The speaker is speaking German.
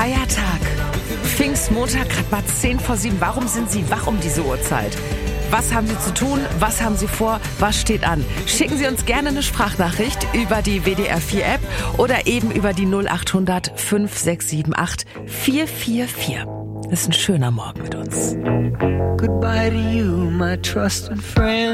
Feiertag. Pfingstmontag, gerade mal 6:50. Warum sind Sie wach um diese Uhrzeit? Was haben Sie zu tun? Was haben Sie vor? Was steht an? Schicken Sie uns gerne eine Sprachnachricht über die WDR4 App oder eben über die 0800 5678 444. Das ist ein schöner Morgen mit uns. Goodbye to you, my trusted friend.